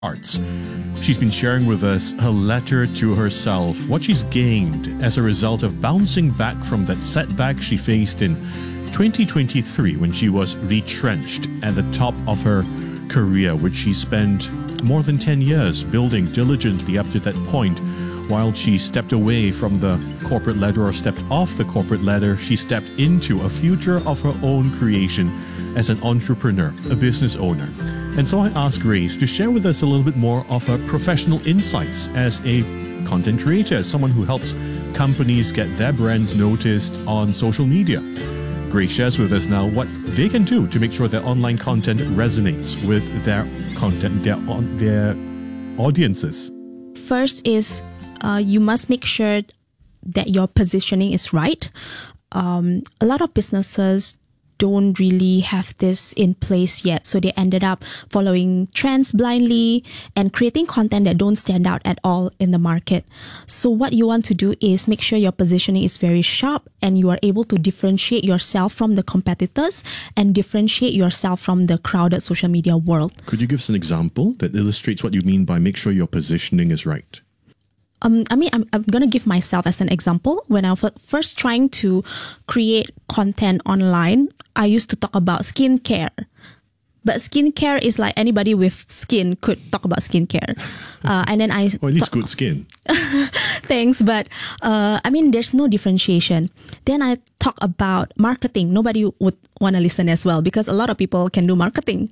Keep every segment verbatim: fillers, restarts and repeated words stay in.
arts. She's been sharing with us her letter to herself, what she's gained as a result of bouncing back from that setback she faced in twenty twenty-three when she was retrenched at the top of her career, which she spent more than ten years building diligently up to that point. While she stepped away from the corporate ladder or stepped off the corporate ladder, she stepped into a future of her own creation as an entrepreneur, a business owner. And so I asked Grace to share with us a little bit more of her professional insights as a content creator, as someone who helps companies get their brands noticed on social media. Grace shares with us now what they can do to make sure their online content resonates with their content, their, their audiences. First is uh, you must make sure that your positioning is right. Um, a lot of businesses don't really have this in place yet. So they ended up following trends blindly and creating content that don't stand out at all in the market. So what you want to do is make sure your positioning is very sharp and you are able to differentiate yourself from the competitors and differentiate yourself from the crowded social media world. Could you give us an example that illustrates what you mean by make sure your positioning is right? Um, I mean, I'm, I'm going to give myself as an example. When I was first trying to create content online, I used to talk about skincare. But skincare is like anybody with skin could talk about skincare. Uh, and then I... Or at least ta- good skin. Thanks, but uh, I mean, there's no differentiation. Then I talk about marketing. Nobody would want to listen as well because a lot of people can do marketing.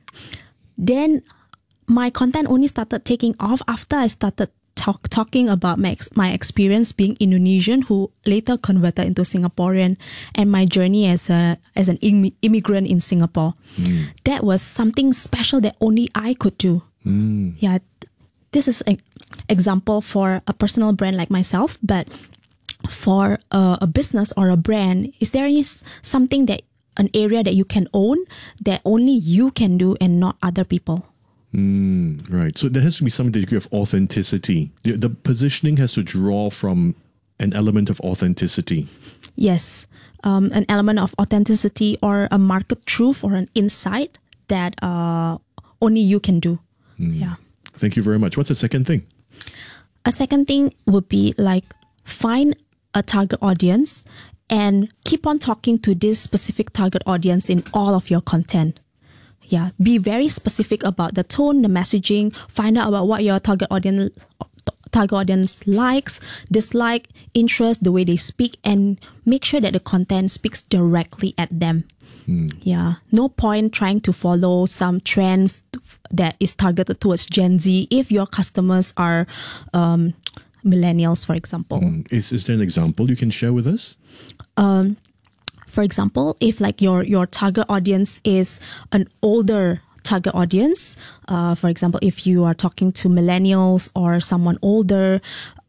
Then my content only started taking off after I started Talk, talking about my, ex, my experience being Indonesian who later converted into Singaporean and my journey as a as an Im- immigrant in Singapore. Mm. That was something special that only I could do. Mm. Yeah, this is an example for a personal brand like myself, but for a, a business or a brand, is there is something that an area that you can own that only you can do and not other people? Mm, right. So there has to be some degree of authenticity. The, the positioning has to draw from an element of authenticity. Yes. Um, an element of authenticity or a market truth or an insight that uh, only you can do. Mm. Yeah. Thank you very much. What's the second thing? A second thing would be like find a target audience and keep on talking to this specific target audience in all of your content. Yeah, be very specific about the tone, the messaging, find out about what your target audience target audience likes, dislike, interest, the way they speak, and make sure that the content speaks directly at them. Hmm. Yeah, no point trying to follow some trends that is targeted towards Gen Z if your customers are um, millennials, for example. Hmm. Is, is there an example you can share with us? Um. For example, if like your, your target audience is an older target audience, uh, for example, if you are talking to millennials or someone older,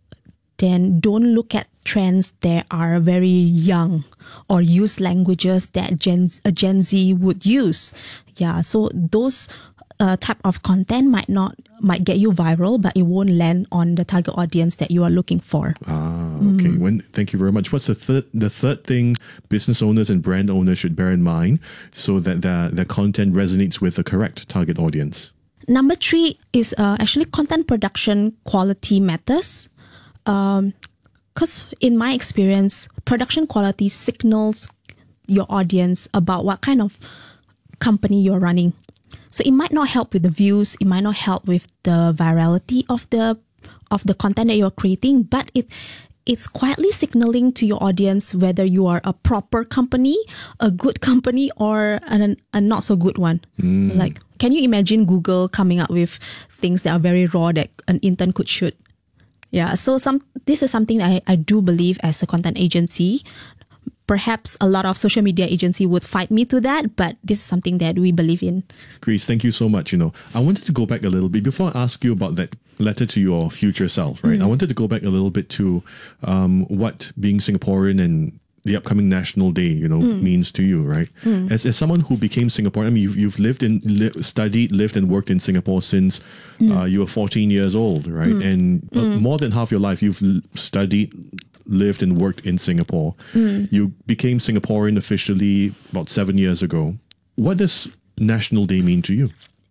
then don't look at trends that are very young or use languages that Gen, a Gen Z would use. Yeah, so those uh, type of content might not might get you viral, but it won't land on the target audience that you are looking for. Ah, okay. Mm. When, thank you very much. What's the third the third thing business owners and brand owners should bear in mind so that their, their content resonates with the correct target audience? Number three is uh, actually content production quality matters. Um, because in my experience, production quality signals your audience about what kind of company you're running. So it might not help with the views, it might not help with the virality of the of the content that you're creating, but it it's quietly signaling to your audience whether you are a proper company, a good company, or an, a not so good one. Mm. Like, can you imagine Google coming up with things that are very raw that an intern could shoot? Yeah, so some this is something that I, I do believe as a content agency. Perhaps a lot of social media agency would fight me to that, but this is something that we believe in. Grace, thank you so much. You know, I wanted to go back a little bit before I ask you about that letter to your future self, right? Mm. I wanted to go back a little bit to um, what being Singaporean and the upcoming National Day, you know, mm. means to you, right? Mm. As as someone who became Singaporean, I mean, you've, you've lived in, li- studied, lived and worked in Singapore since mm. uh, you were fourteen years old, right? Mm. And uh, mm. more than half your life, you've l- studied, lived and worked in Singapore. Mm. You became Singaporean officially about seven years ago. What does National Day mean to you?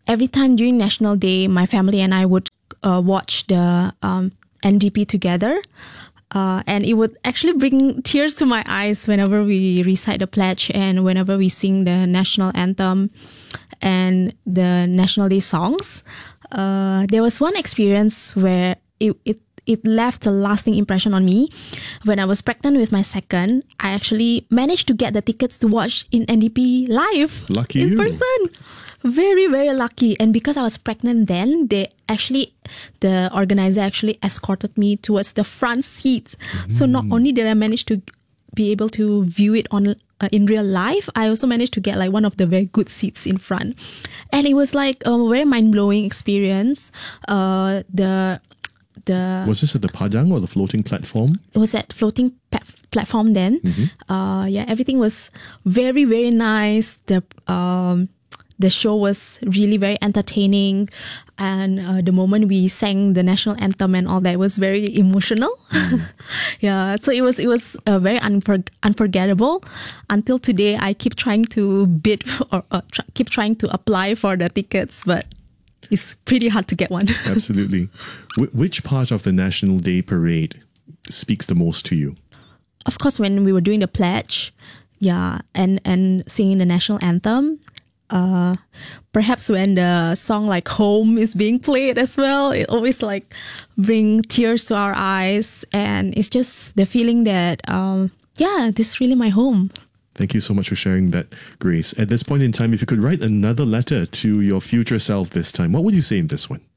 every time during National Day, my family and I would uh, watch the um, N D P together. Uh, and it would actually bring tears to my eyes whenever we recite the pledge and whenever we sing the national anthem and the National Day songs. Uh, there was one experience where it, it it left a lasting impression on me. When I was pregnant with my second, I actually managed to get the tickets to watch in N D P live. Lucky in you. person. Very, very lucky. And because I was pregnant then, they actually, the organizer actually escorted me towards the front seat. Mm. So not only did I manage to be able to view it on uh, in real life, I also managed to get like one of the very good seats in front. And it was like a very mind-blowing experience. Uh, the the Was this at the Padang or the floating platform? It was at floating pa- platform then. Mm-hmm. Uh, yeah, everything was very, very nice. The um. The show was really very entertaining, and uh, the moment we sang the national anthem and all that was very emotional. Mm. Yeah, so it was it was uh, very unfor- unforgettable. Until today, I keep trying to bid or uh, tr- keep trying to apply for the tickets, but it's pretty hard to get one. Absolutely. Wh- which part of the National Day parade speaks the most to you? Of course, when we were doing the pledge, yeah, and and singing the national anthem. Uh, perhaps when the song like Home is being played as well, it always like bring tears to our eyes, and it's just the feeling that um, yeah, this is really my home. Thank you so much for sharing that, Grace. At this point in time, if you could write another letter to your future self this time, what would you say in this one?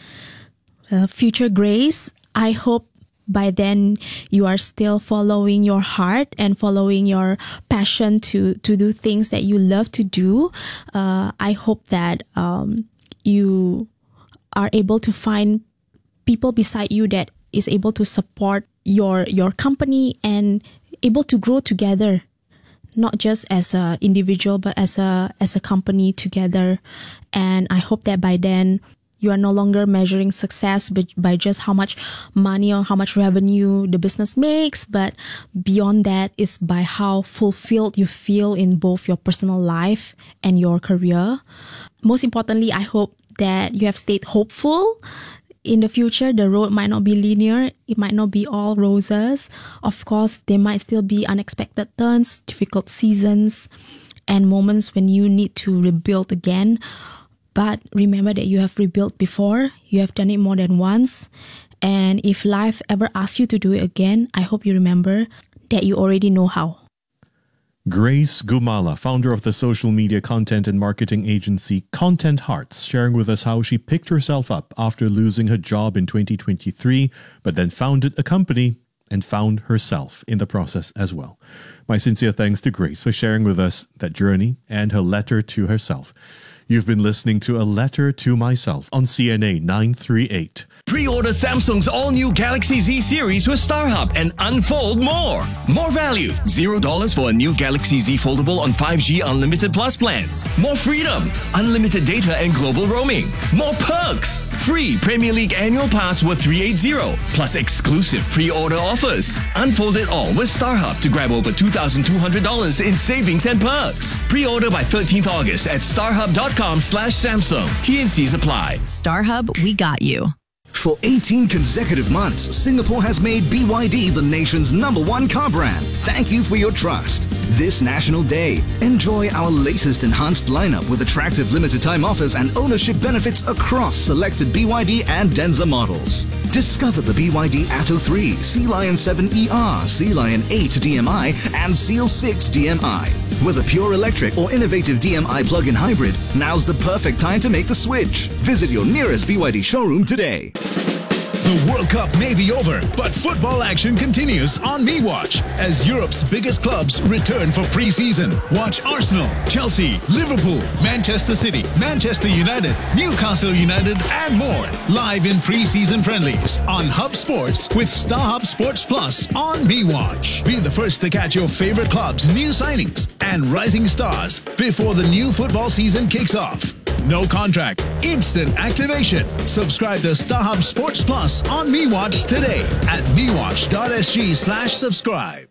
Uh, future Grace, I hope by then you are still following your heart and following your passion to, to do things that you love to do. Uh, I hope that um, you are able to find people beside you that is able to support your your company and able to grow together, not just as an individual, but as a as a company together. And I hope that by then you are no longer measuring success by just how much money or how much revenue the business makes, but beyond that is by how fulfilled you feel in both your personal life and your career. Most importantly, I hope that you have stayed hopeful. In the future, the road might not be linear. It might not be all roses. Of course, there might still be unexpected turns, difficult seasons, and moments when you need to rebuild again. But remember that you have rebuilt before. You have done it more than once. And if life ever asks you to do it again, I hope you remember that you already know how. Grace Gumala, founder of the social media content and marketing agency Content Hearts, sharing with us how she picked herself up after losing her job in twenty twenty-three, but then founded a company and found herself in the process as well. My sincere thanks to Grace for sharing with us that journey and her letter to herself. You've been listening to A Letter to Myself on C N A nine thirty-eight. Pre-order Samsung's all-new Galaxy Z series with StarHub and unfold more. More value. zero dollars for a new Galaxy Z Foldable on five G Unlimited Plus plans. More freedom. Unlimited data and global roaming. More perks. Free Premier League annual pass worth three hundred eighty. Plus exclusive pre-order offers. Unfold it all with StarHub to grab over two thousand two hundred dollars in savings and perks. Pre-order by thirteenth August at starhub.com slash Samsung. T and C's apply. StarHub, we got you. For eighteen consecutive months, Singapore has made B Y D the nation's number one car brand. Thank you for your trust. This National Day, enjoy our latest enhanced lineup with attractive limited time offers and ownership benefits across selected B Y D and Denza models. Discover the B Y D Atto three, Sea Lion seven E R, Sea Lion eight D M I and Seal six D M I. Whether pure electric or innovative D M I plug-in hybrid, now's the perfect time to make the switch. Visit your nearest B Y D showroom today. The World Cup may be over, but football action continues on MeWatch as Europe's biggest clubs return for pre-season. Watch Arsenal, Chelsea, Liverpool, Manchester City, Manchester United, Newcastle United, and more live in pre-season friendlies on Hub Sports with StarHub Sports Plus on MeWatch. Be the first to catch your favorite clubs' new signings and rising stars before the new football season kicks off. No contract, instant activation. Subscribe to StarHub Sports Plus on MeWatch today at mewatch.sg slash subscribe.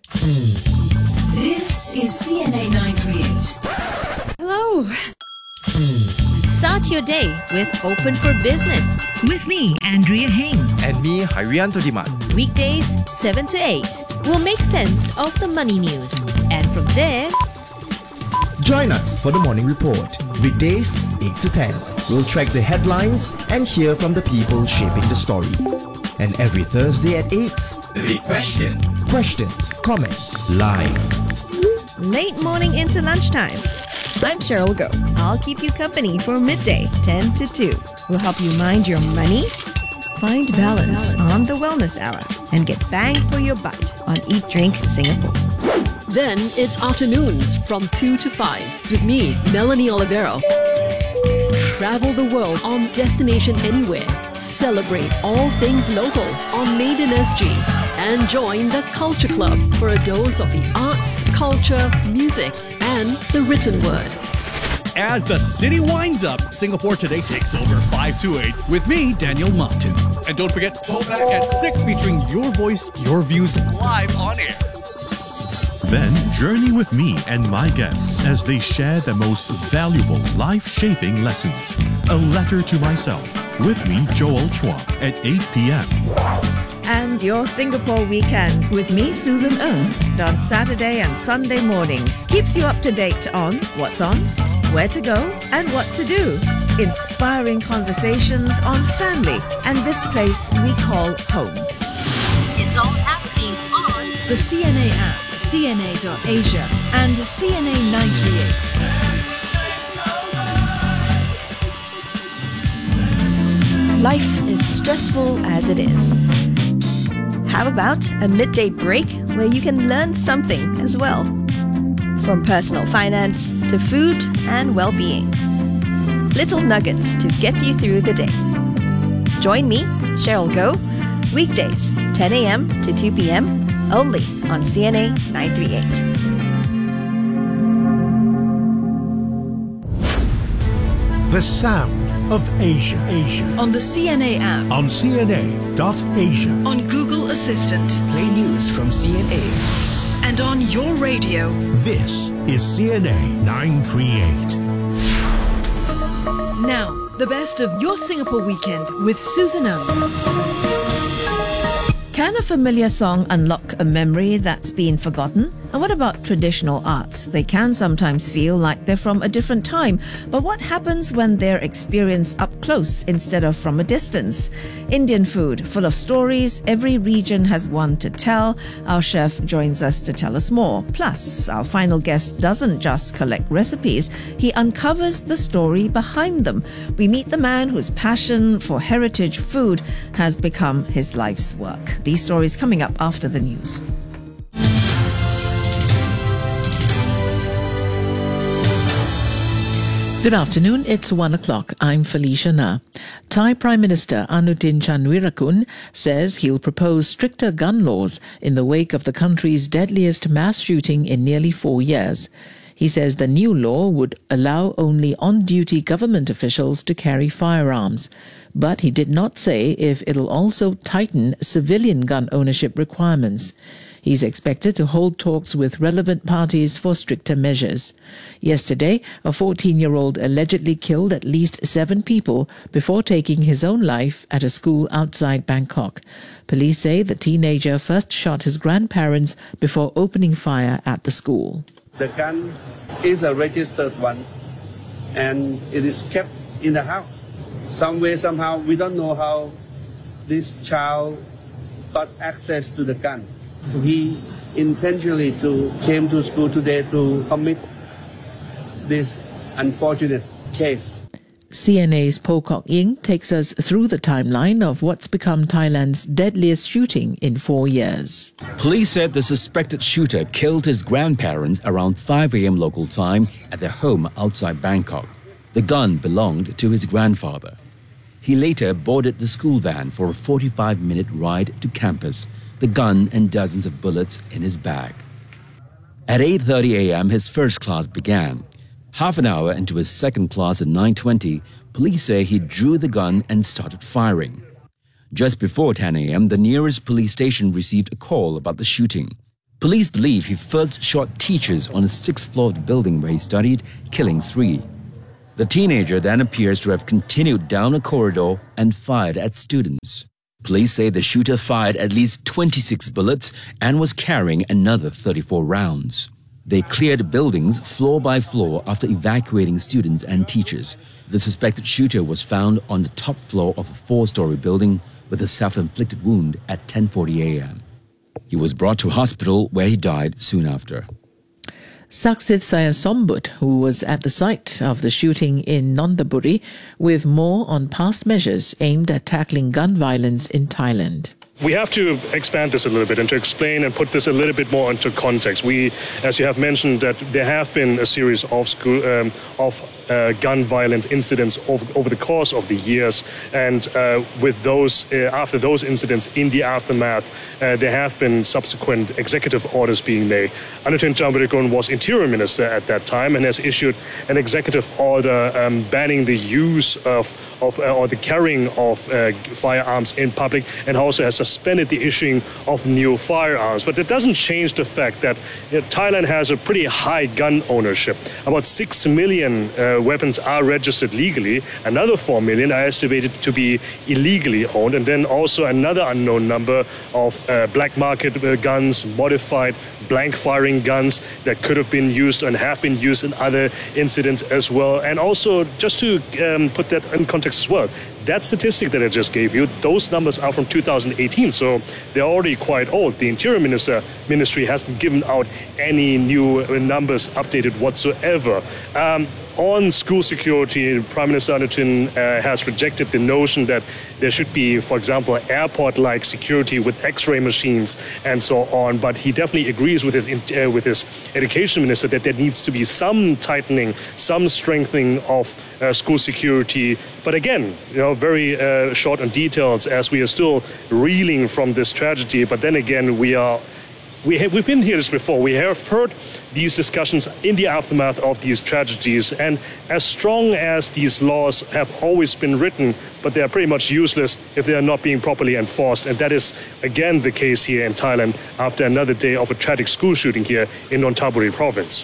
This is C N A nine thirty-eight. Hello. Start your day with Open for Business. With me, Andrea Heng. And me, Harianto Diman. Weekdays, seven to eight. We'll make sense of the money news. And from there, join us for the Morning Report. Weekdays, eight to ten. We'll track the headlines and hear from the people shaping the story. And every Thursday at eight, The Question. Questions, comments, live. Late morning into lunchtime. I'm Cheryl Go. I'll keep you company for midday, ten to two. We'll help you mind your money, find balance on the Wellness Hour, and get bang for your buck on Eat Drink Singapore. Then it's afternoons from two to five with me, Melanie Olivero. Travel the world on Destination Anywhere. Celebrate all things local on Made in S G. And join the Culture Club for a dose of the arts, culture, music, and the written word. As the city winds up, Singapore Today takes over five to eight with me, Daniel Martin. And don't forget, Throwback at six featuring your voice, your views live on air. Then journey with me and my guests as they share the most valuable life-shaping lessons. A Letter to Myself with me, Joel Chua, at eight p.m. And your Singapore weekend with me, Susan Ng, on Saturday and Sunday mornings. Keeps you up to date on what's on, where to go, and what to do. Inspiring conversations on family and this place we call home. It's all happening on the C N A app, C N A dot Asia, and C N A nine three eight. Life is stressful as it is. How about a midday break where you can learn something as well? From personal finance to food and well-being. Little nuggets to get you through the day. Join me, Cheryl Go, weekdays, ten a.m. to two p.m. only on C N A nine three eight. The sound of Asia. Asia. On the C N A app. On C N A dot Asia. On Google Assistant. Play news from C N A. And on your radio. This is C N A nine three eight. Now, the best of your Singapore weekend with Susan Ng. Can a familiar song unlock a memory that's been forgotten? And what about traditional arts? They can sometimes feel like they're from a different time, but what happens when they're experienced up close instead of from a distance? Indian food, full of stories, every region has one to tell. Our chef joins us to tell us more. Plus, our final guest doesn't just collect recipes, he uncovers the story behind them. We meet the man whose passion for heritage food has become his life's work. These stories coming up after the news. Good afternoon, it's one o'clock. I'm Felicia Na. Thai Prime Minister Anutin Chanvirakul says he'll propose stricter gun laws in the wake of the country's deadliest mass shooting in nearly four years. He says the new law would allow only on-duty government officials to carry firearms. But he did not say if it'll also tighten civilian gun ownership requirements. He's expected to hold talks with relevant parties for stricter measures. Yesterday, a fourteen-year-old allegedly killed at least seven people before taking his own life at a school outside Bangkok. Police say the teenager first shot his grandparents before opening fire at the school. The gun is a registered one, and it is kept in the house. Some way, somehow, we don't know how this child got access to the gun. He intentionally to came to school today to commit this unfortunate case. C N A's Po Kok Ying takes us through the timeline of what's become Thailand's deadliest shooting in four years. Police said the suspected shooter killed his grandparents around five a.m. local time at their home outside Bangkok. The gun belonged to his grandfather. He later boarded the school van for a forty-five minute ride to campus, the gun and dozens of bullets in his bag. At eight thirty a.m., his first class began. Half an hour into his second class at nine twenty, police say he drew the gun and started firing. Just before ten a.m., the nearest police station received a call about the shooting. Police believe he first shot teachers on the sixth floor of the building where he studied, killing three. The teenager then appears to have continued down a corridor and fired at students. Police say the shooter fired at least twenty-six bullets and was carrying another thirty-four rounds. They cleared buildings floor by floor after evacuating students and teachers. The suspected shooter was found on the top floor of a four-story building with a self-inflicted wound at ten forty a m He was brought to hospital where he died soon after. Saksit Sayasombut, who was at the site of the shooting in Nonthaburi, with more on past measures aimed at tackling gun violence in Thailand. We have to expand this a little bit and to explain and put this a little bit more into context. We, as you have mentioned, that there have been a series of school, um, of uh, gun violence incidents over, over the course of the years, and uh, with those, uh, after those incidents, in the aftermath, uh, there have been subsequent executive orders being made. Anutin Charnvirakul was Interior Minister at that time and has issued an executive order um, banning the use of, of uh, or the carrying of uh, firearms in public, and also has suspended the issuing of new firearms. But that doesn't change the fact that you know, Thailand has a pretty high gun ownership. About six million uh, weapons are registered legally. Another four million are estimated to be illegally owned. And then also another unknown number of uh, black market uh, guns, modified blank firing guns that could have been used and have been used in other incidents as well. And also, just to um, put that in context as well, that statistic that I just gave you, those numbers are from two thousand eighteen, so they're already quite old. The Interior Minister Ministry hasn't given out any new numbers updated whatsoever. Um, on school security, Prime Minister Anutin uh, has rejected the notion that there should be, for example, airport-like security with X-ray machines and so on. But he definitely agrees with his, uh, with his Education Minister that there needs to be some tightening, some strengthening of uh, school security. But again, you know, very uh, short on details, as we are still reeling from this tragedy. But then again, we are. We have, we've been here this before. We have heard these discussions in the aftermath of these tragedies, and as strong as these laws have always been written, but they are pretty much useless if they are not being properly enforced. And that is, again, the case here in Thailand after another day of a tragic school shooting here in Nonthaburi province.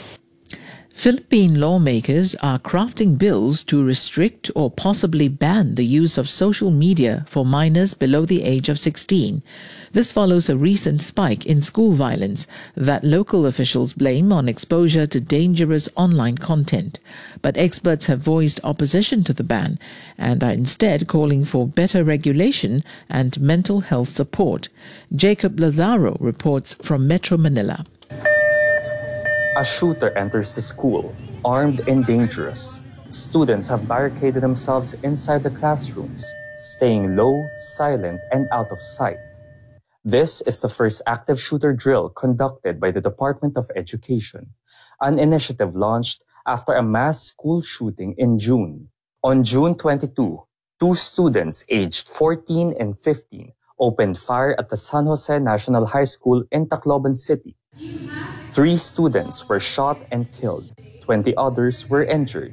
Philippine lawmakers are crafting bills to restrict or possibly ban the use of social media for minors below the age of sixteen. This follows a recent spike in school violence that local officials blame on exposure to dangerous online content. But experts have voiced opposition to the ban and are instead calling for better regulation and mental health support. Jacob Lazaro reports from Metro Manila. A shooter enters the school, armed and dangerous. Students have barricaded themselves inside the classrooms, staying low, silent, and out of sight. This is the first active shooter drill conducted by the Department of Education, an initiative launched after a mass school shooting in June. On June twenty-second, two students aged fourteen and fifteen opened fire at the San Jose National High School in Tacloban City. Three students were shot and killed. twenty others were injured.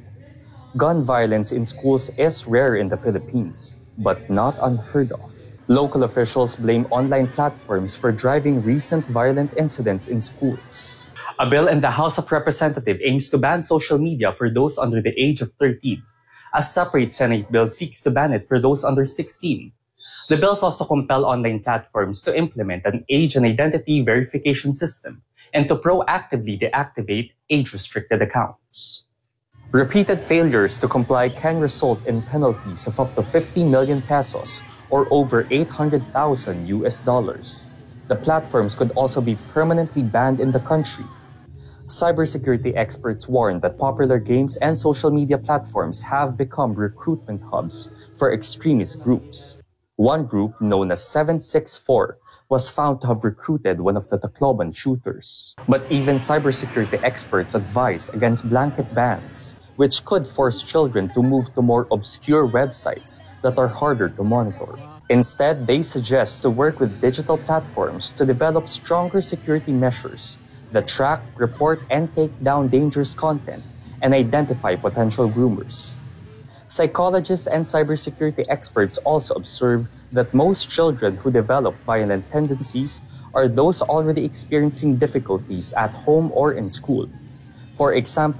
Gun violence in schools is rare in the Philippines, but not unheard of. Local officials blame online platforms for driving recent violent incidents in schools. A bill in the House of Representatives aims to ban social media for those under the age of thirteen. A separate Senate bill seeks to ban it for those under sixteen. The bills also compel online platforms to implement an age and identity verification system and to proactively deactivate age-restricted accounts. Repeated failures to comply can result in penalties of up to fifty million pesos or over eight hundred thousand U S dollars. The platforms could also be permanently banned in the country. Cybersecurity experts warn that popular games and social media platforms have become recruitment hubs for extremist groups. One group, known as seven six four, was found to have recruited one of the Tacloban shooters. But even cybersecurity experts advise against blanket bans, which could force children to move to more obscure websites that are harder to monitor. Instead, they suggest to work with digital platforms to develop stronger security measures that track, report, and take down dangerous content and identify potential groomers. Psychologists and cybersecurity experts also observe that most children who develop violent tendencies are those already experiencing difficulties at home or in school. For example,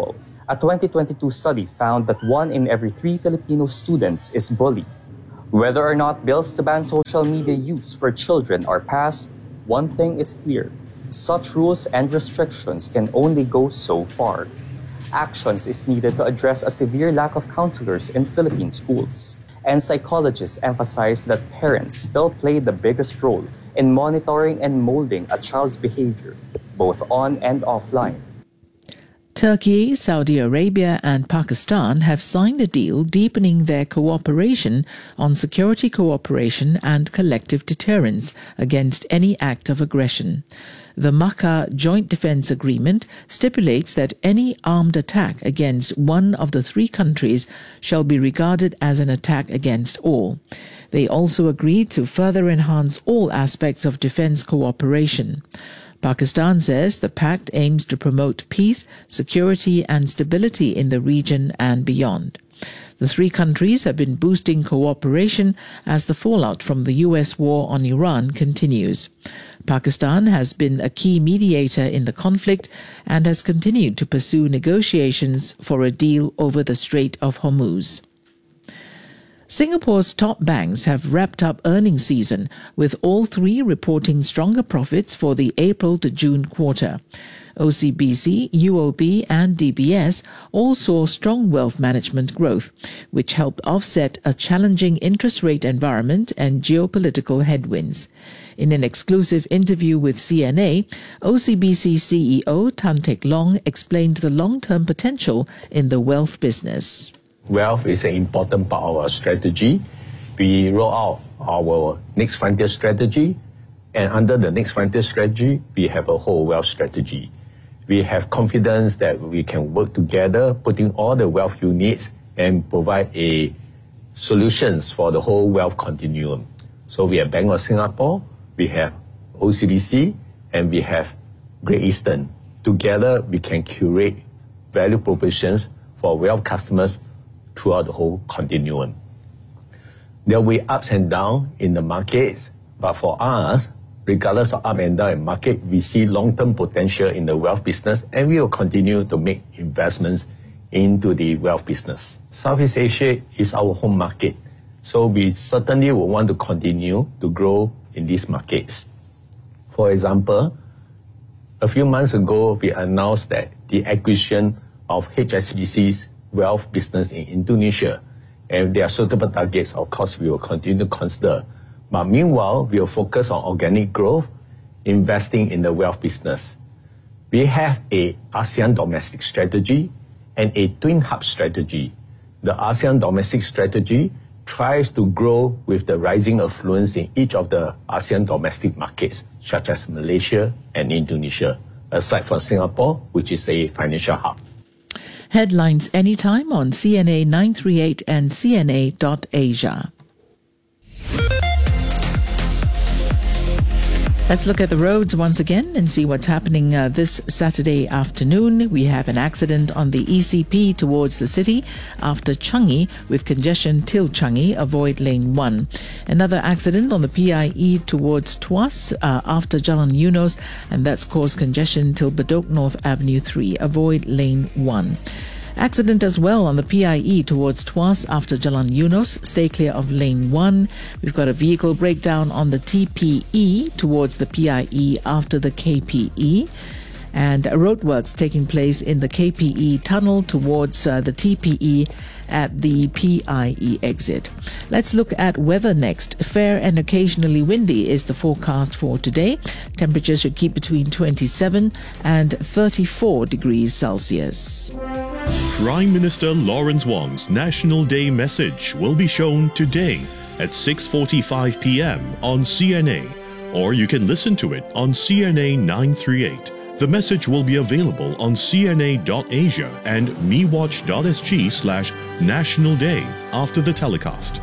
A twenty twenty-two study found that one in every three Filipino students is bullied. Whether or not bills to ban social media use for children are passed, one thing is clear. Such rules and restrictions can only go so far. Actions is needed to address a severe lack of counselors in Philippine schools. And psychologists emphasize that parents still play the biggest role in monitoring and molding a child's behavior, both on and offline. Turkey, Saudi Arabia and Pakistan have signed a deal deepening their cooperation on security cooperation and collective deterrence against any act of aggression. The Makkah Joint Defence Agreement stipulates that any armed attack against one of the three countries shall be regarded as an attack against all. They also agreed to further enhance all aspects of defence cooperation. Pakistan says the pact aims to promote peace, security and stability in the region and beyond. The three countries have been boosting cooperation as the fallout from the U S war on Iran continues. Pakistan has been a key mediator in the conflict and has continued to pursue negotiations for a deal over the Strait of Hormuz. Singapore's top banks have wrapped up earnings season, with all three reporting stronger profits for the April to June quarter. O C B C, U O B and D B S all saw strong wealth management growth, which helped offset a challenging interest rate environment and geopolitical headwinds. In an exclusive interview with C N A, O C B C C E O Tan Teck Long explained the long-term potential in the wealth business. Wealth is an important part of our strategy. We roll out our Next Frontier strategy, and under the Next Frontier strategy, we have a whole wealth strategy. We have confidence that we can work together, putting all the wealth units and provide a solutions for the whole wealth continuum. So we have Bank of Singapore, we have O C B C, and we have Great Eastern. Together, we can curate value propositions for wealth customers throughout the whole continuum. There will be ups and downs in the markets, but for us, regardless of up and down in market, we see long-term potential in the wealth business, and we will continue to make investments into the wealth business. Southeast Asia is our home market, so we certainly will want to continue to grow in these markets. For example, a few months ago, we announced that the acquisition of H S B C's wealth business in Indonesia, and there are suitable targets, of course, we will continue to consider. But meanwhile, we will focus on organic growth, investing in the wealth business. We have a ASEAN domestic strategy and a twin hub strategy. The ASEAN domestic strategy tries to grow with the rising affluence in each of the ASEAN domestic markets, such as Malaysia and Indonesia, aside from Singapore, which is a financial hub. Headlines anytime on C N A nine three eight and C N A dot asia. Let's look at the roads once again and see what's happening uh, this Saturday afternoon. We have an accident on the E C P towards the city after Changi with congestion till Changi. Avoid lane one. Another accident on the P I E towards Tuas uh, after Jalan Eunos, and that's caused congestion till Bedok North Avenue three. Avoid lane one. Accident as well on the P I E towards Tuas after Jalan Eunos. Stay clear of lane one. We've got a vehicle breakdown on the T P E towards the P I E after the K P E. And roadworks taking place in the K P E tunnel towards uh, the T P E at the P I E exit. Let's look at weather next. Fair and occasionally windy is the forecast for today. Temperatures should keep between twenty-seven and thirty-four degrees Celsius. Prime Minister Lawrence Wong's National Day message will be shown today at six forty-five p.m. on C N A, or you can listen to it on C N A nine three eight. The message will be available on C N A dot asia and mewatch dot s g slash National Day after the telecast.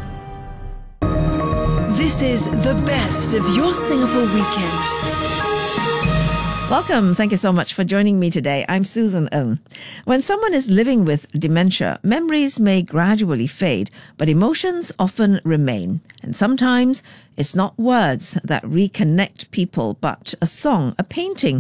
This is the best of your Singapore weekend. Welcome. Thank you so much for joining me today. I'm Susan Ng. When someone is living with dementia, memories may gradually fade, but emotions often remain. And sometimes it's not words that reconnect people, but a song, a painting,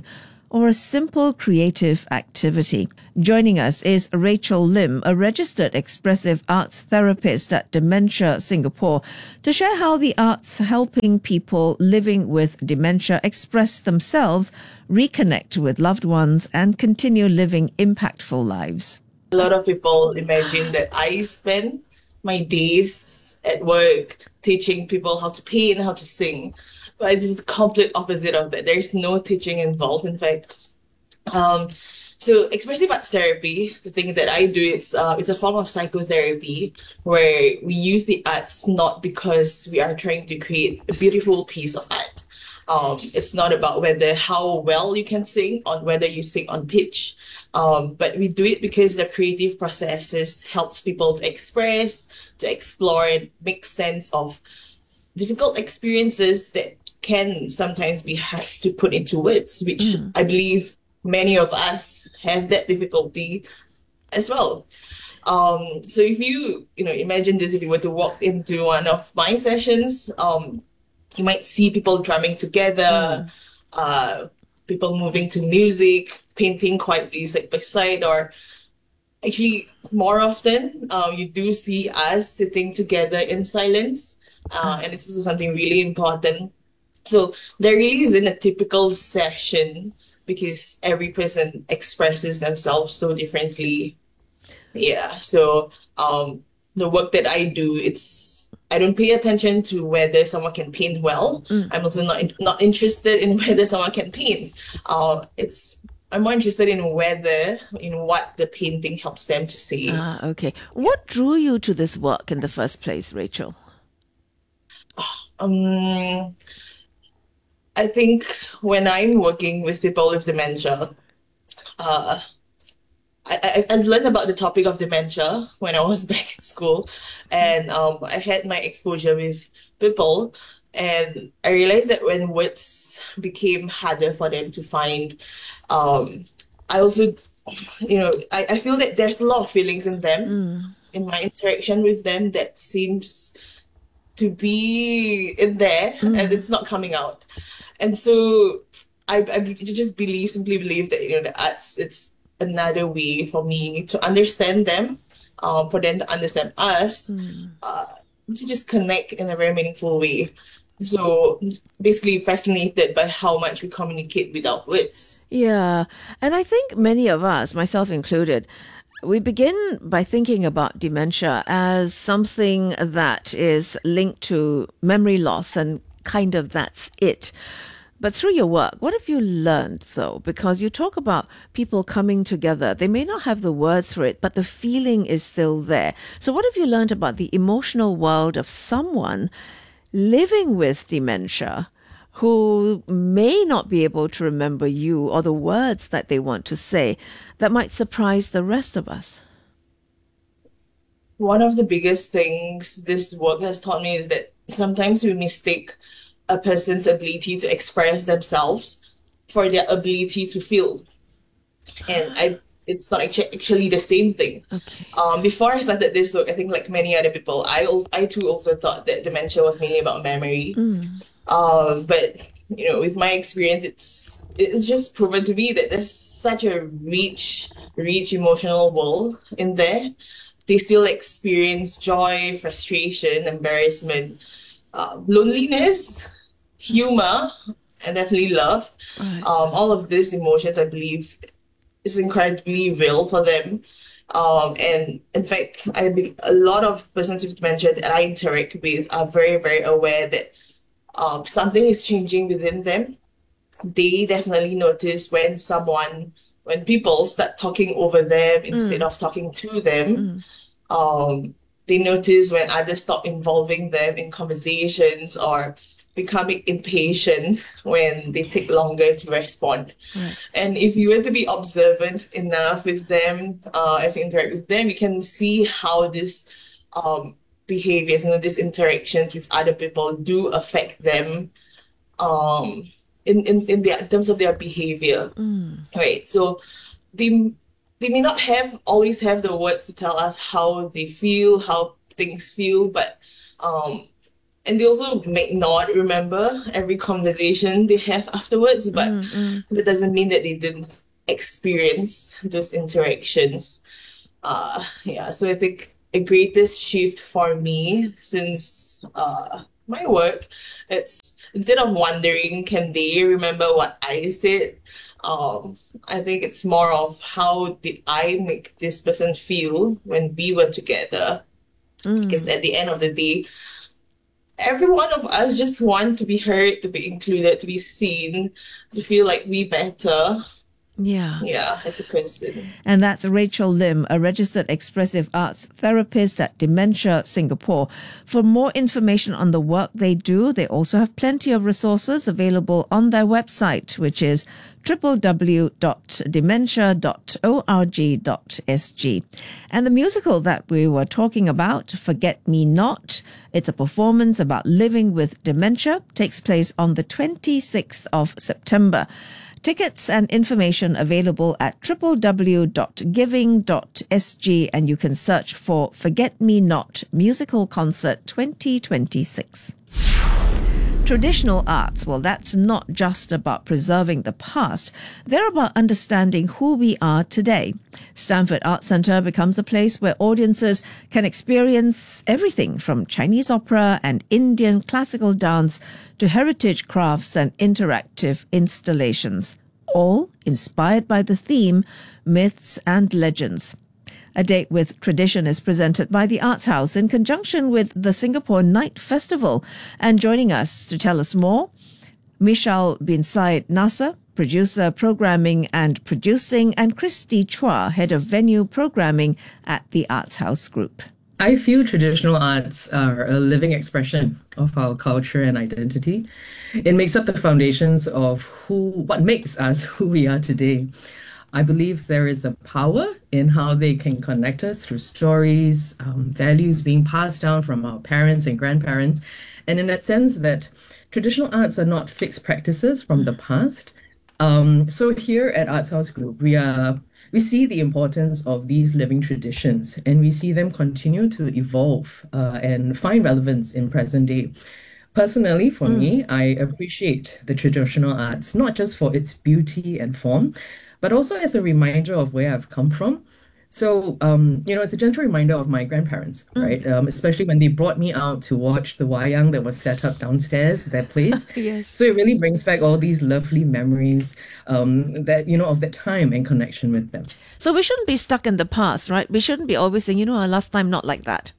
or a simple creative activity. Joining us is Rachel Lim, a registered expressive arts therapist at Dementia Singapore, to share how the arts helping people living with dementia express themselves, reconnect with loved ones, and continue living impactful lives. A lot of people imagine that I spend my days at work teaching people how to paint, how to sing. But it's the complete opposite of that. There's no teaching involved, in fact. Um, so expressive arts therapy, the thing that I do, it's uh, it's a form of psychotherapy where we use the arts not because we are trying to create a beautiful piece of art. Um, it's not about whether how well you can sing or whether you sing on pitch. Um, but we do it because the creative processes helps people to express, to explore, and make sense of difficult experiences that can sometimes be hard to put into words, which mm. I believe many of us have that difficulty as well. Um, so if you, you know, imagine this, if you were to walk into one of my sessions, um, you might see people drumming together, mm. uh, people moving to music, painting quietly side by side, or actually more often, uh, you do see us sitting together in silence. Uh, and it's also something really important. So there really isn't a typical session because every person expresses themselves so differently. Yeah, so um, the work that I do, it's I don't pay attention to whether someone can paint well. Mm. I'm also not not interested in whether someone can paint. Uh, it's I'm more interested in whether, in what the painting helps them to say. Ah, okay. What drew you to this work in the first place, Rachel? Um, I think when I'm working with people with dementia, uh, I, I, I've learned about the topic of dementia when I was back in school, and um, I had my exposure with people, and I realized that when words became harder for them to find, um, I also, you know, I, I feel that there's a lot of feelings in them, mm. in my interaction with them that seems to be in there mm. and it's not coming out. And so I, I just believe, simply believe that, you know, the arts, it's another way for me to understand them, um, for them to understand us, mm. uh, to just connect in a very meaningful way. So basically fascinated by how much we communicate without words. Yeah. And I think many of us, myself included, we begin by thinking about dementia as something that is linked to memory loss and kind of that's it. But through your work, what have you learned, though? Because you talk about people coming together. They may not have the words for it, but the feeling is still there. So what have you learned about the emotional world of someone living with dementia who may not be able to remember you or the words that they want to say that might surprise the rest of us? One of the biggest things this work has taught me is that sometimes we mistake a person's ability to express themselves for their ability to feel. And I, it's not actually the same thing. Okay. Um, before I started this work, I think like many other people, I, I too also thought that dementia was mainly about memory. Mm. Um, but you know, with my experience, it's it's just proven to me that there's such a rich, rich emotional world in there. They still experience joy, frustration, embarrassment, uh, loneliness, humor, and definitely love. Right. Um, all of these emotions, I believe, is incredibly real for them. Um, and in fact, I be, a lot of persons with dementia that I interact with are very, very aware that Um, something is changing within them. They definitely notice when someone, when people start talking over them instead Mm. of talking to them. Mm. Um, they notice when others stop involving them in conversations or becoming impatient when they take longer to respond. Right. And if you were to be observant enough with them, uh, as you interact with them, you can see how this um, behaviors, you know, these interactions with other people do affect them um, in, in, in, their, in terms of their behavior. Mm. Right. So they, they may not have always have the words to tell us how they feel, how things feel, but um, and they also may not remember every conversation they have afterwards, but Mm-mm. that doesn't mean that they didn't experience those interactions. Uh, yeah, so I think a greatest shift for me since uh, my work, it's instead of wondering, can they remember what I said? Um, I think it's more of how did I make this person feel when we were together? Mm. Because at the end of the day, every one of us just want to be heard, to be included, to be seen, to feel like we matter. Yeah. Yeah, as a person. And that's Rachel Lim, a registered expressive arts therapist at Dementia Singapore. For more information on the work they do, they also have plenty of resources available on their website, which is w w w dot dementia dot org dot s g. And the musical that we were talking about, Forget Me Not, it's a performance about living with dementia, takes place on the twenty-sixth of September. Tickets and information available at w w w dot giving dot s g, and you can search for Forget Me Not Musical Concert twenty twenty-six. Traditional arts, well, that's not just about preserving the past. They're about understanding who we are today. Stanford Arts Centre becomes a place where audiences can experience everything from Chinese opera and Indian classical dance to heritage crafts and interactive installations, all inspired by the theme Myths and Legends. A Date with Tradition is presented by the Arts House in conjunction with the Singapore Night Festival. And joining us to tell us more, Mishal bin Said Nasser, producer, programming and producing, and Christy Chua, head of venue programming at the Arts House Group. I feel traditional arts are a living expression of our culture and identity. It makes up the foundations of who, what makes us who we are today. I believe there is a power in how they can connect us through stories, um, values being passed down from our parents and grandparents. And in that sense that traditional arts are not fixed practices from the past. Um, so here at Arts House Group, we are we see the importance of these living traditions, and we see them continue to evolve uh, and find relevance in present day. Personally, for mm. me, I appreciate the traditional arts, not just for its beauty and form, but also as a reminder of where I've come from. So, um, you know, it's a gentle reminder of my grandparents, mm. right? Um, especially when they brought me out to watch the wayang that was set up downstairs, their place. Yes. So it really brings back all these lovely memories um, that, you know, of that time and connection with them. So we shouldn't be stuck in the past, right? We shouldn't be always saying, you know, our last time not like that.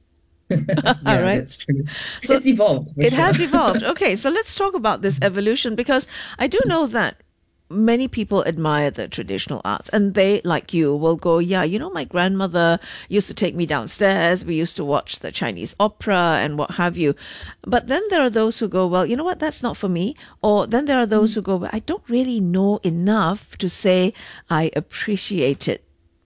yeah, right? That's true. So it's evolved. It sure. has evolved. Okay, so let's talk about this evolution, because I do know that many people admire the traditional arts, and they, like you, will go, yeah, you know, my grandmother used to take me downstairs. We used to watch the Chinese opera and what have you. But then there are those who go, well, you know what, that's not for me. Or then there are those who go, well, I don't really know enough to say I appreciate it.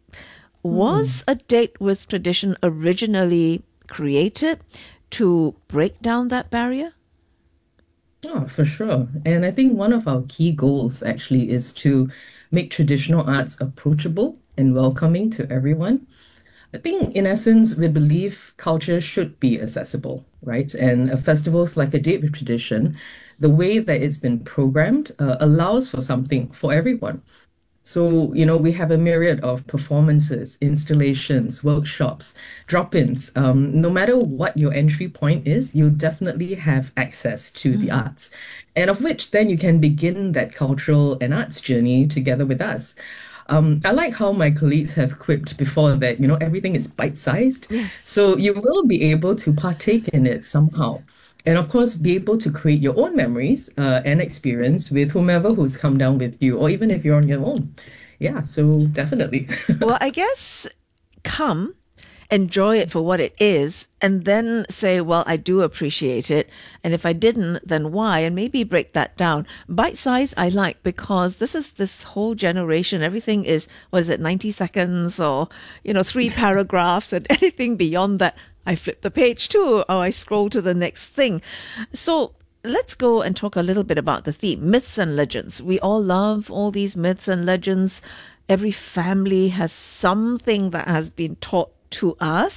Was mm. A Date with Tradition originally created to break down that barrier? Oh, for sure. And I think one of our key goals actually is to make traditional arts approachable and welcoming to everyone. I think in essence, we believe culture should be accessible, right? And uh, festivals like A Date with Tradition, the way that it's been programmed uh, allows for something for everyone. So, you know, we have a myriad of performances, installations, workshops, drop-ins. Um, no matter what your entry point is, you definitely have access to mm-hmm. the arts, and of which then you can begin that cultural and arts journey together with us. Um, I like how my colleagues have quipped before that, you know, everything is bite-sized. Yes. So you will be able to partake in it somehow. And of course, be able to create your own memories uh, and experience with whomever who's come down with you, or even if you're on your own. Yeah, so definitely. Well, I guess come, enjoy it for what it is, and then say, well, I do appreciate it. And if I didn't, then why? And maybe break that down. Bite size, I like, because this is this whole generation. Everything is, what is it, ninety seconds or, you know, three paragraphs, and anything beyond that, I flip the page too, or I scroll to the next thing. So let's go and talk a little bit about the theme, myths and legends. We all love all these myths and legends. Every family has something that has been taught to us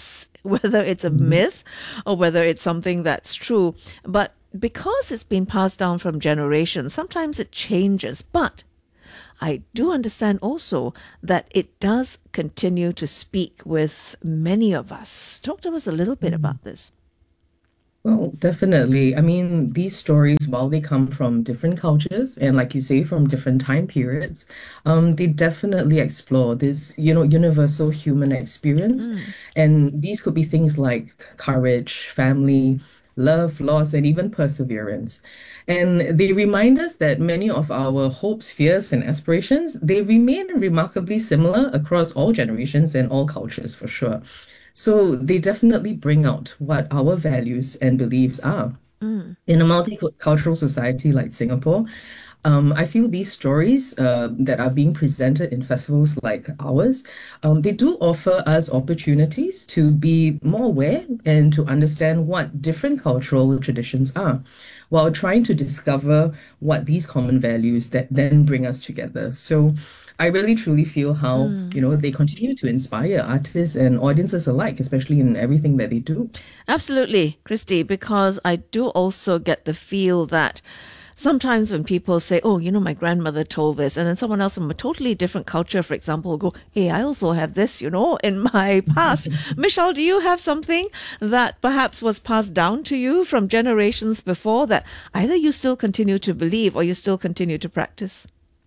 whether it's a myth or whether it's something that's true. But because it's been passed down from generations, sometimes it changes. But I do understand also that it does continue to speak with many of us. Talk to us a little bit about this. Well, definitely. I mean, these stories, while they come from different cultures and, like you say, from different time periods, um, they definitely explore this, you know, universal human experience. Mm. And these could be things like courage, family, love, loss, and even perseverance. And they remind us that many of our hopes, fears, and aspirations, they remain remarkably similar across all generations and all cultures, for sure. So they definitely bring out what our values and beliefs are. Mm. In a multicultural society like Singapore, um, I feel these stories uh, that are being presented in festivals like ours, um, they do offer us opportunities to be more aware and to understand what different cultural traditions are, while trying to discover what these common values that then bring us together. So I really truly feel how, Mm. you know, they continue to inspire artists and audiences alike, especially in everything that they do. Absolutely, Christy, because I do also get the feel that sometimes when people say, oh, you know, my grandmother told this, and then someone else from a totally different culture, for example, will go, hey, I also have this, you know, in my past. Michelle, do you have something that perhaps was passed down to you from generations before that either you still continue to believe or you still continue to practice?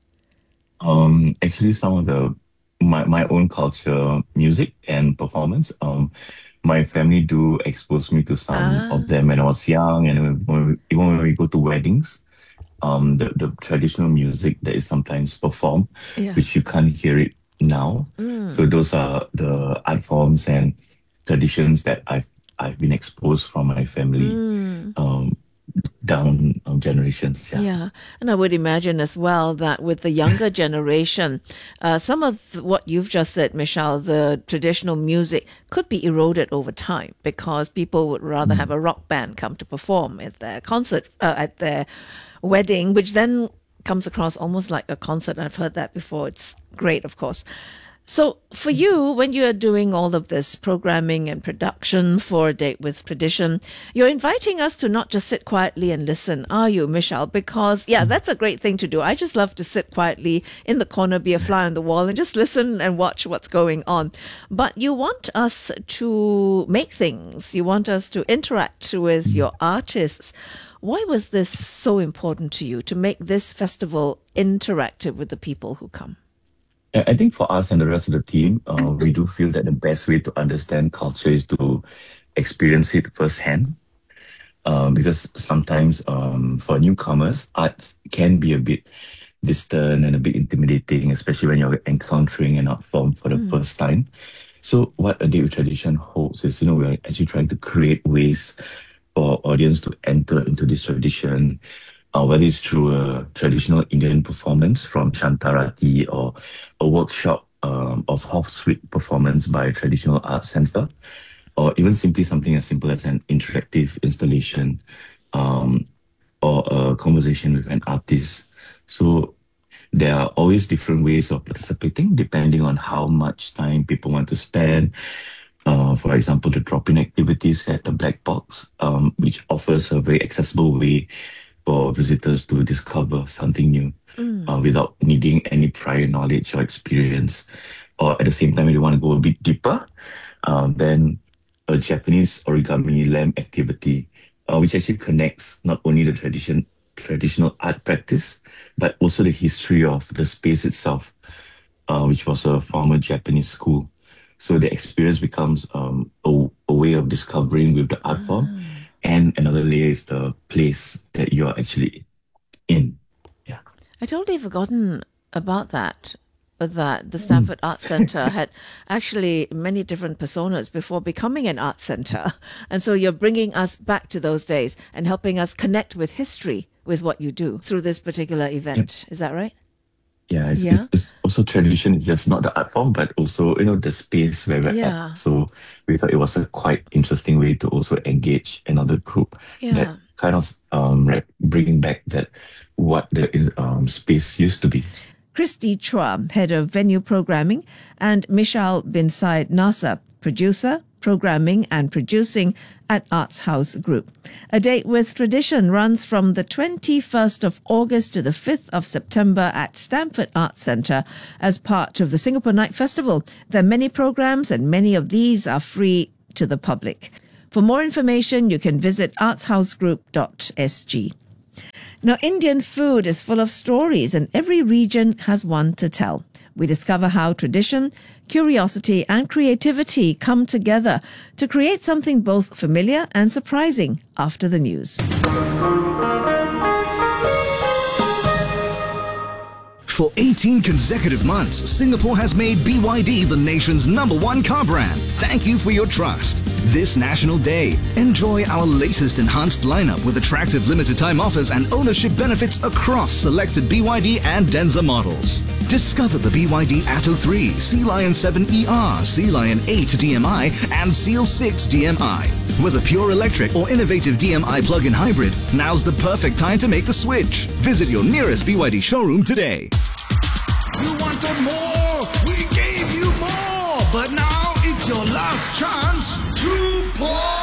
Um, actually, some of the my, my own culture, music and performance. Um, my family do expose me to some Ah. of them when I was young, and when we, even when we go to weddings, um, the the traditional music that is sometimes performed, Yeah. which you can't hear it now. Mm. So those are the art forms and traditions that I've I've been exposed from my family. Mm. Um, down um, generations. Yeah. Yeah, and I would imagine as well that with the younger generation, uh, some of what you've just said, Michelle, the traditional music could be eroded over time because people would rather have a rock band come to perform at their concert, uh, at their wedding, which then comes across almost like a concert. I've heard that before. It's great, of course. So for you, when you are doing all of this programming and production for A Date with Tradition, you're inviting us to not just sit quietly and listen, are you, Michelle? Because, yeah, that's a great thing to do. I just love to sit quietly in the corner, be a fly on the wall, and just listen and watch what's going on. But you want us to make things. You want us to interact with your artists. Why was this so important to you, to make this festival interactive with the people who come? I I think for us and the rest of the team, uh, we do feel that the best way to understand culture is to experience it firsthand. Uh, because sometimes um, for newcomers, art can be a bit distant and a bit intimidating, especially when you're encountering an art form for the Mm. first time. So what A Date with Tradition holds is, you know, we're actually trying to create ways for audience to enter into this tradition, uh, whether it's through a traditional Indian performance from Shantarati or a workshop um, of half suite performance by a traditional arts center, or even simply something as simple as an interactive installation um, or a conversation with an artist. So there are always different ways of participating depending on how much time people want to spend. Uh, for example, the drop-in activities at the Black Box, um, which offers a very accessible way for visitors to discover something new Mm. uh, without needing any prior knowledge or experience. Or at the same time, if you want to go a bit deeper, um, then a Japanese origami lamp activity, uh, which actually connects not only the tradition, traditional art practice, but also the history of the space itself, uh, which was a former Japanese school. So the experience becomes um, a, a way of discovering with the art form, and another layer is the place that you're actually in. I totally forgotten about that, that the Stanford Art Center had actually many different personas before becoming an art center. And so you're bringing us back to those days and helping us connect with history with what you do through this particular event. Is that right? Yeah, it's, Yeah. It's, it's also tradition. It's just not the art form, but also, you know, the space where we're Yeah. at. So we thought it was a quite interesting way to also engage another group Yeah. that kind of um, like bringing back that what the um, space used to be. Christy Chua, Head of Venue Programming, and Michelle bin Said Nasser, Producer, programming and producing at Arts House Group. A date with tradition runs from the twenty-first of August to the fifth of September at Stamford Arts Centre as part of the Singapore Night Festival. There are many programs and many of these are free to the public. For more information, you can visit arts house group dot s g. Now, Indian food is full of stories and every region has one to tell. We discover how tradition, curiosity and creativity come together to create something both familiar and surprising after the news. For eighteen consecutive months, Singapore has made B Y D the nation's number one car brand. Thank you for your trust. This National Day, enjoy our latest enhanced lineup with attractive limited time offers and ownership benefits across selected B Y D and Denza models. Discover the B Y D Atto three, Sea Lion seven E R, Sea Lion eight D M I and Seal six D M I. Whether pure electric or innovative D M I plug-in hybrid, now's the perfect time to make the switch. Visit your nearest B Y D showroom today. You wanted more, we gave you more, but now it's your last chance to pour.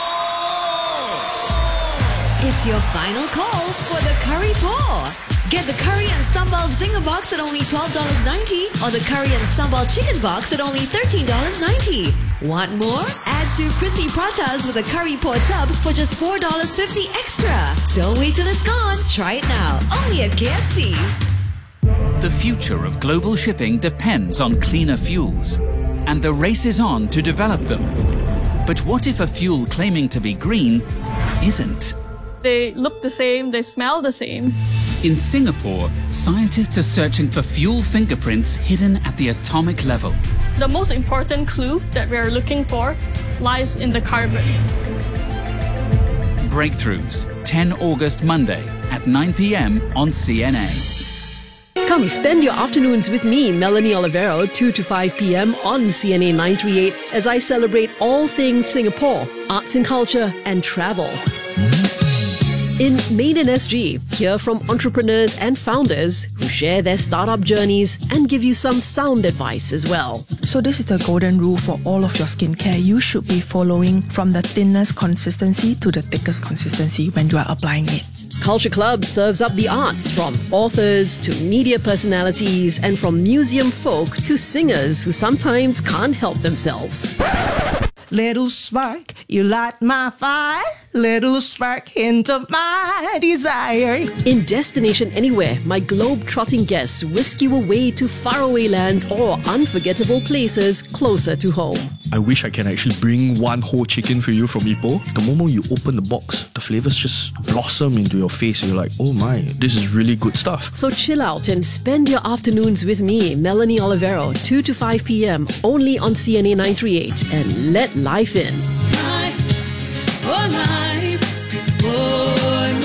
It's your final call for the curry pour. Get the curry and sambal zinger box at only twelve dollars ninety or the curry and sambal chicken box at only thirteen dollars ninety. Want more? Add two crispy pratas with a curry pour tub for just four dollars fifty extra. Don't wait till it's gone. Try it now. Only at K F C. The future of global shipping depends on cleaner fuels, and the race is on to develop them. But what if a fuel claiming to be green isn't? They look the same, they smell the same. In Singapore, scientists are searching for fuel fingerprints hidden at the atomic level. The most important clue that we're looking for lies in the carbon. Breakthroughs, tenth of August, Monday at nine p.m. on C N A. Come spend your afternoons with me, Melanie Olivero, two to five p.m. on C N A nine thirty-eight as I celebrate all things Singapore, arts and culture and travel. In Made in S G, hear from entrepreneurs and founders who share their startup journeys and give you some sound advice as well. So this is the golden rule for all of your skincare. You should be following from the thinnest consistency to the thickest consistency when you are applying it. Culture Club serves up the arts from authors to media personalities and from museum folk to singers who sometimes can't help themselves. Little spark, you light my fire. Little spark, hint of my desire. In Destination Anywhere, my globe-trotting guests whisk you away to faraway lands or unforgettable places closer to home. I wish I can actually bring one whole chicken for you from Ipoh. The moment you open the box, the flavors just blossom into your face. You're like, oh my, this is really good stuff. So chill out and spend your afternoons with me, Melanie Olivero, two to five p.m. only on C N A nine thirty-eight, and let life in. Oh, life, oh,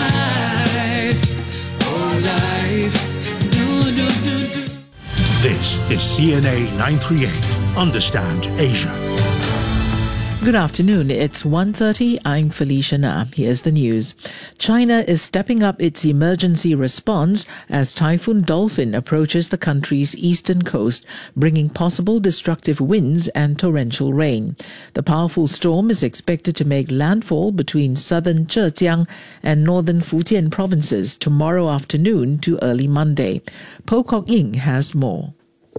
life, oh, life. Do, do, do, do. This is C N A nine thirty-eight. Understand Asia. Good afternoon. It's one thirty. I'm Felicia Na. Here's the news. China is stepping up its emergency response as Typhoon Dolphin approaches the country's eastern coast, bringing possible destructive winds and torrential rain. The powerful storm is expected to make landfall between southern Zhejiang and northern Fujian provinces tomorrow afternoon to early Monday. Po Kok Ying has more.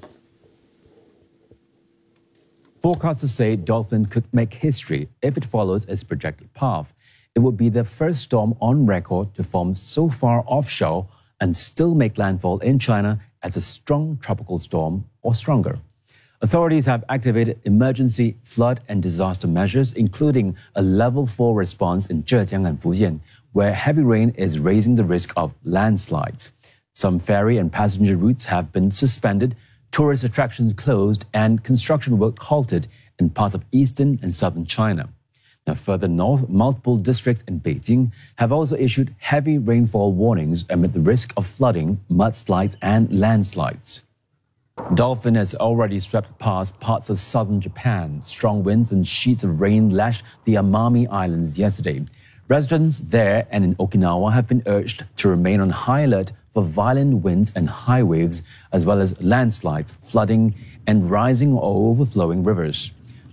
Forecasters say Dolphin could make history if it follows its projected path. It would be the first storm on record to form so far offshore and still make landfall in China as a strong tropical storm or stronger. Authorities have activated emergency flood and disaster measures, including a level four response in Zhejiang and Fujian, where heavy rain is raising the risk of landslides. Some ferry and passenger routes have been suspended, tourist attractions closed, and construction work halted in parts of eastern and southern China. Now, further north, multiple districts in Beijing have also issued heavy rainfall warnings amid the risk of flooding, mudslides, and landslides. Dolphin has already swept past parts of southern Japan. Strong winds and sheets of rain lashed the Amami Islands yesterday. Residents there and in Okinawa have been urged to remain on high alert for violent winds and high waves, as well as landslides, flooding, and rising or overflowing rivers.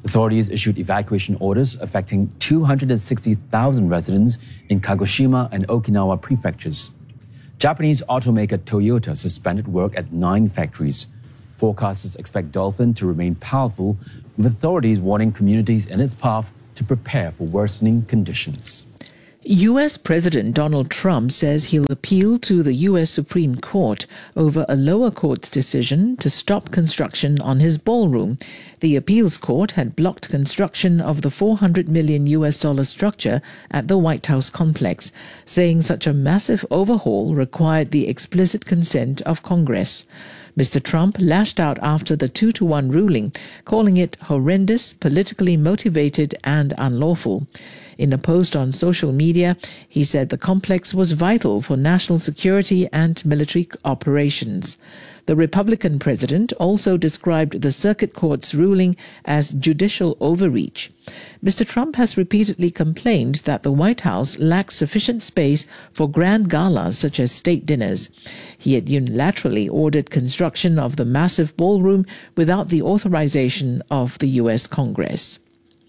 Authorities issued evacuation orders affecting two hundred sixty thousand residents in Kagoshima and Okinawa prefectures. Japanese automaker Toyota suspended work at nine factories. Forecasters expect Dolphin to remain powerful, with authorities warning communities in its path to prepare for worsening conditions. U S President Donald Trump says he'll appeal to the U S Supreme Court over a lower court's decision to stop construction on his ballroom. The appeals court had blocked construction of the four hundred million U S dollar structure at the White House complex, saying such a massive overhaul required the explicit consent of Congress. Mister Trump lashed out after the two to one ruling, calling it horrendous, politically motivated and unlawful. In a post on social media, he said the complex was vital for national security and military operations. The Republican president also described the circuit court's ruling as judicial overreach. Mister Trump has repeatedly complained that the White House lacks sufficient space for grand galas such as state dinners. He had unilaterally ordered construction of the massive ballroom without the authorization of the U S Congress.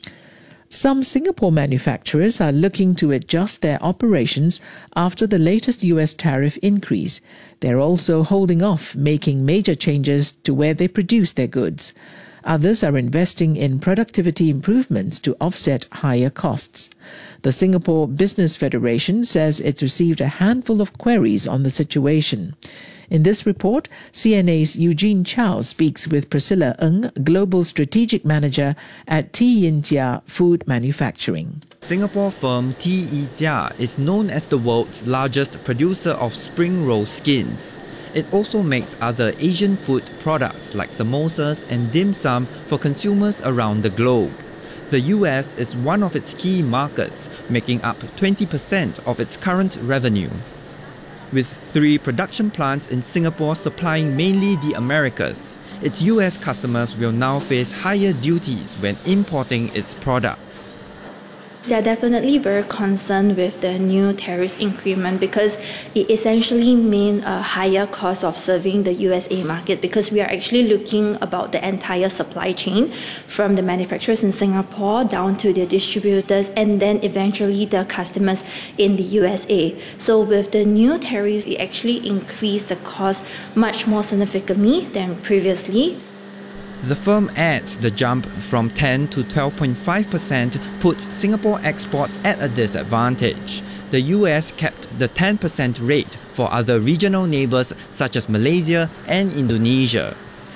Some Singapore manufacturers are looking to adjust their operations after the latest U S tariff increase. They're also holding off making major changes to where they produce their goods. Others are investing in productivity improvements to offset higher costs. The Singapore Business Federation says it's received a handful of queries on the situation. In this report, C N A's Eugene Chow speaks with Priscilla Ng, Global Strategic Manager at T Yin Jia Food Manufacturing. Singapore firm T E Jia is known as the world's largest producer of spring roll skins. It also makes other Asian food products like samosas and dim sum for consumers around the globe. The U S is one of its key markets, making up twenty percent of its current revenue. With three production plants in Singapore supplying mainly the Americas, its U S customers will now face higher duties when importing its products. They're definitely very concerned with the new tariffs increment because it essentially means a higher cost of serving the U S A market, because we are actually looking about the entire supply chain from the manufacturers in Singapore down to the distributors and then eventually the customers in the U S A. So with the new tariffs, it actually increased the cost much more significantly than previously. The firm adds the jump from ten to twelve point five percent puts Singapore exports at a disadvantage. The U S kept the ten percent rate for other regional neighbours such as Malaysia and Indonesia.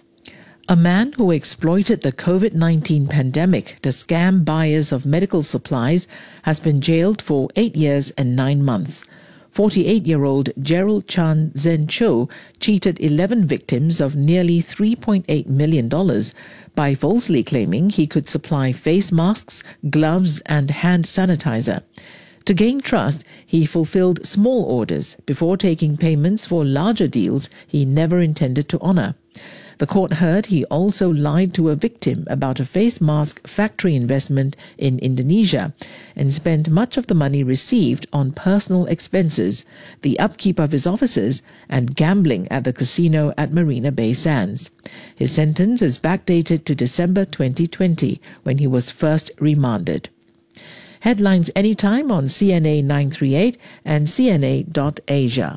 A man who exploited the COVID nineteen pandemic to scam buyers of medical supplies has been jailed for eight years and nine months. forty-eight-year-old Gerald Chan Zen Cho cheated eleven victims of nearly three point eight million dollars by falsely claiming he could supply face masks, gloves, and hand sanitizer. To gain trust, he fulfilled small orders before taking payments for larger deals he never intended to honor. The court heard he also lied to a victim about a face mask factory investment in Indonesia and spent much of the money received on personal expenses, the upkeep of his offices, and gambling at the casino at Marina Bay Sands. His sentence is backdated to December twenty twenty, when he was first remanded. Headlines anytime on C N A nine three eight and C N A dot asia.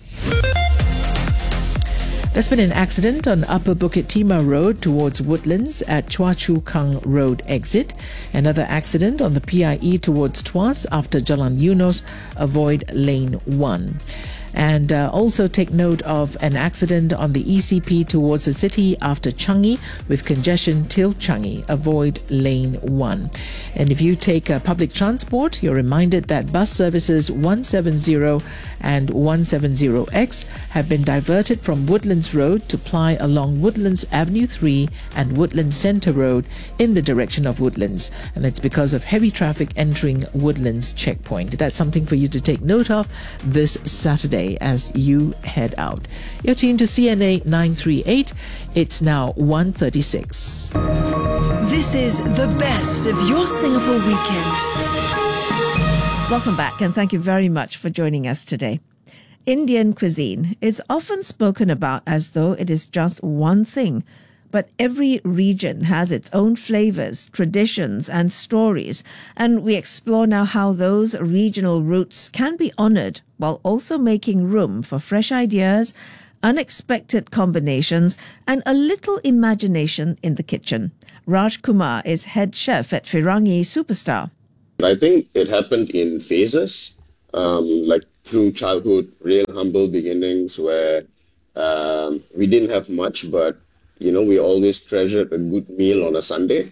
There's been an accident on Upper Bukit Timah Road towards Woodlands at Choa Chu Kang Road exit. Another accident on the P I E towards Tuas after Jalan Eunos. Avoid lane one. And uh, also take note of an accident on the E C P towards the city after Changi with congestion till Changi. Avoid lane one. And if you take uh, public transport, you're reminded that bus services one seventy and one seventy X have been diverted from Woodlands Road to ply along Woodlands Avenue three and Woodlands Centre Road in the direction of Woodlands. And that's because of heavy traffic entering Woodlands checkpoint. That's something for you to take note of this Saturday as you head out. You're tuned to C N A nine three eight. It's now one thirty-six. This is the best of your Singapore weekend. Welcome back, and thank you very much for joining us today. Indian cuisine is often spoken about as though it is just one thing, But every region has its own flavors, traditions, and stories. And we explore now how those regional roots can be honored while also making room for fresh ideas, unexpected combinations, and a little imagination in the kitchen. Raj Kumar is head chef at Firangi Superstar. I think it happened in phases, um, like through childhood, real humble beginnings where um, we didn't have much, but you know, we always treasured a good meal on a Sunday.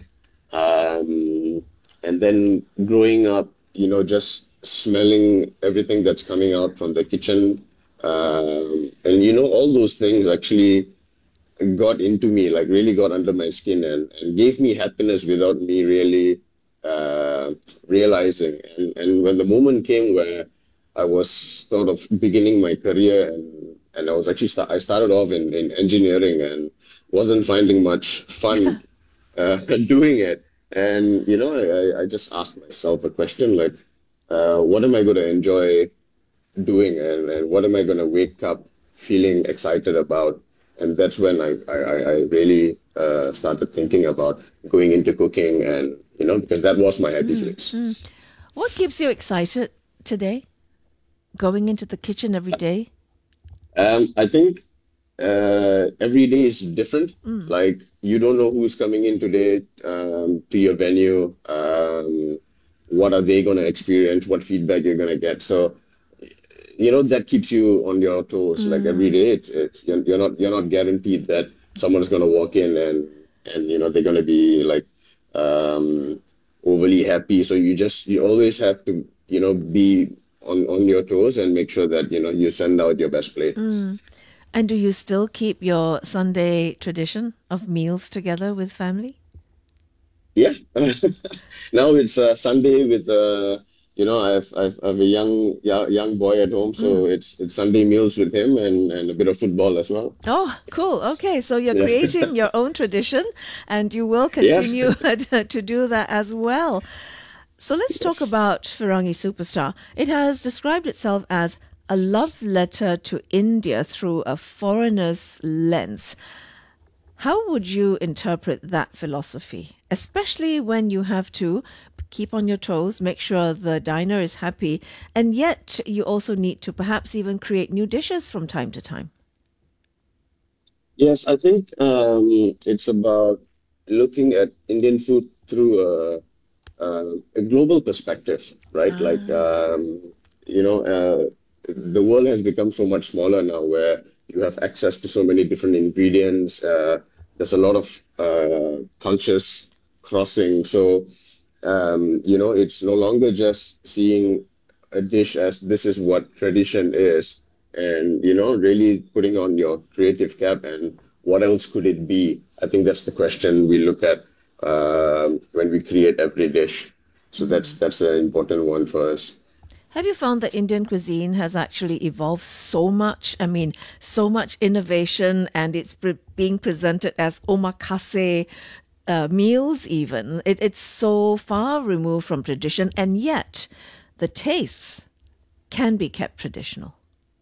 Um, and then growing up, you know, just smelling everything that's coming out from the kitchen. Um, and, you know, all those things actually got into me, like really got under my skin and, and gave me happiness without me really uh, realizing. And, and when the moment came where I was sort of beginning my career and, and I was actually, st- I started off in, in engineering and wasn't finding much fun uh, doing it. And, you know, I, I just asked myself a question like, uh, what am I going to enjoy doing and, and what am I going to wake up feeling excited about? And that's when I, I, I really uh, started thinking about going into cooking and, you know, because that was my happy place. Mm. What keeps you excited today? Going into the kitchen every day? Um, I think uh, every day is different. Mm. Like you don't know who's coming in today um, to your venue. Um, what are they going to experience? What feedback you're going to get? So, you know, that keeps you on your toes. Mm. Like every day, it's, it's you're, you're not you're not guaranteed that someone's going to walk in and and you know they're going to be like um, overly happy. So you just you always have to you know be on on your toes and make sure that you know you send out your best plate. Mm. And do you still keep your Sunday tradition of meals together with family? Yeah. Now it's uh, Sunday with uh, you know I've, I've I have a young young, young boy at home, so Mm. it's it's Sunday meals with him and, and a bit of football as well. Oh, cool. Okay, so you're Yeah. creating your own tradition and you will Yeah. continue to do that as well. So let's talk about Firangi Superstar. It has described itself as a love letter to India through a foreigner's lens. How would you interpret that philosophy, especially when you have to keep on your toes, make sure the diner is happy, and yet you also need to perhaps even create new dishes from time to time? Yes, I think um, it's about looking at Indian food through a, a, a global perspective, right? Ah. Like, um, you know, uh, the world has become so much smaller now where you have access to so many different ingredients. Uh, there's a lot of uh, cultures crossing. So, um, you know, it's no longer just seeing a dish as this is what tradition is and, you know, really putting on your creative cap and what else could it be? I think that's the question we look at um when we create every dish. So that's that's an important one for us. Have you found that Indian cuisine has actually evolved so much? I mean, so much innovation, and it's pre- being presented as omakase uh, meals even. It, it's so far removed from tradition, and yet the tastes can be kept traditional.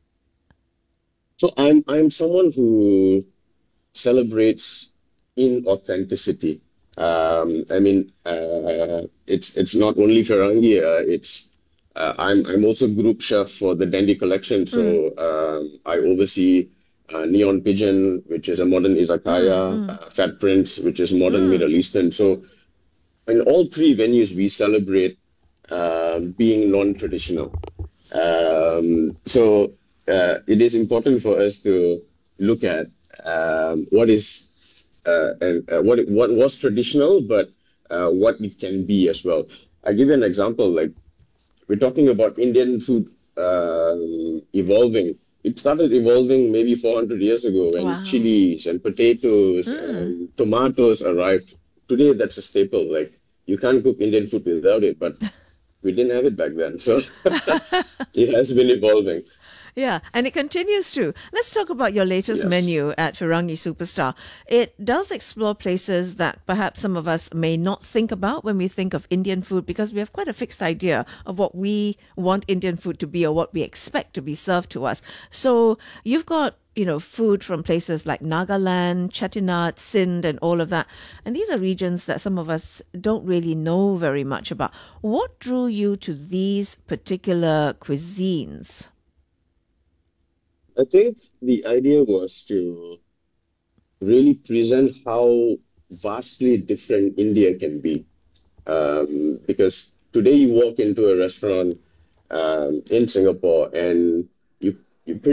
So I'm I'm someone who celebrates inauthenticity. Um, I mean, uh, it's it's not only Firangi. Uh, it's uh, I'm I'm also group chef for the Dandy Collection. So um, I oversee uh, Neon Pigeon, which is a modern izakaya, uh, Fat Prince, which is modern Middle Eastern. So in all three venues, we celebrate uh, being non-traditional. Um, so uh, it is important for us to look at um, what is uh, and uh, what what was traditional, but uh, what it can be as well. I give you an example. Like we're talking about Indian food um evolving. It started evolving maybe four hundred years ago when Wow. chilies and potatoes and tomatoes arrived. Today, that's a staple. Like you can't cook Indian food without it, but we didn't have it back then. So it has been evolving. Yeah, and it continues to. Let's talk about your latest Yes. menu at Firangi Superstar. It does explore places that perhaps some of us may not think about when we think of Indian food, because we have quite a fixed idea of what we want Indian food to be or what we expect to be served to us. So you've got, you know, food from places like Nagaland, Chettinad, Sindh, and all of that. And these are regions that some of us don't really know very much about. What drew you to these particular cuisines? I think the idea was to really present how vastly different India can be. Um, because today you walk into a restaurant um, in Singapore and